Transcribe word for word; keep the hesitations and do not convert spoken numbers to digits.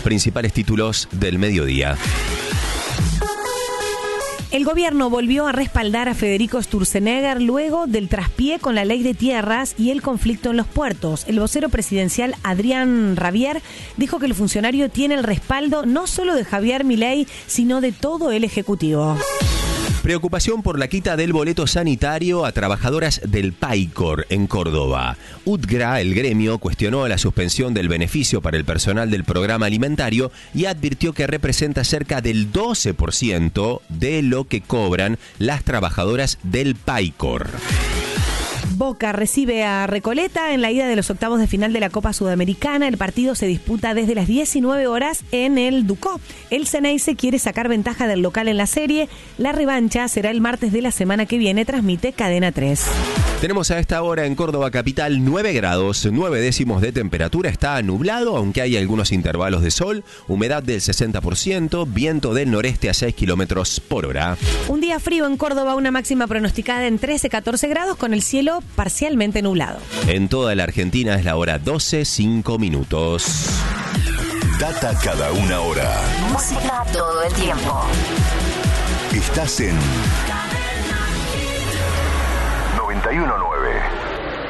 principales títulos del mediodía. El gobierno volvió a respaldar a Federico Sturzenegger luego del traspié con la ley de tierras y el conflicto en los puertos. El vocero presidencial Adrián Rabier dijo que el funcionario tiene el respaldo no solo de Javier Milei, sino de todo el Ejecutivo. Preocupación por la quita del boleto sanitario a trabajadoras del PAICOR en Córdoba. UTGRA, el gremio, cuestionó la suspensión del beneficio para el personal del programa alimentario y advirtió que representa cerca del doce por ciento de lo que cobran las trabajadoras del PAICOR. Boca recibe a Recoleta en la ida de los octavos de final de la Copa Sudamericana. El partido se disputa desde las diecinueve horas en el Ducó. El Ceneice quiere sacar ventaja del local en la serie. La revancha será el martes de la semana que viene, transmite Cadena tres. Tenemos a esta hora en Córdoba capital nueve grados, nueve décimos de temperatura. Está nublado, aunque hay algunos intervalos de sol. Humedad del sesenta por ciento, viento del noreste a seis kilómetros por hora. Un día frío en Córdoba, una máxima pronosticada en trece a catorce grados con el cielo parcialmente nublado. En toda la Argentina es la hora doce, cinco minutos. Data cada una hora. Música todo el tiempo. Estás en noventa y uno nueve.